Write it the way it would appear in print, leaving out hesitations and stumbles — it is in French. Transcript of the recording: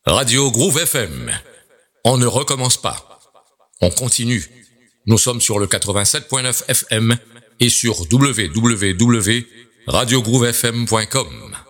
Radio Groove FM. On ne recommence pas. On continue. Nous sommes sur le 87.9 FM et sur www.radiogroovefm.com.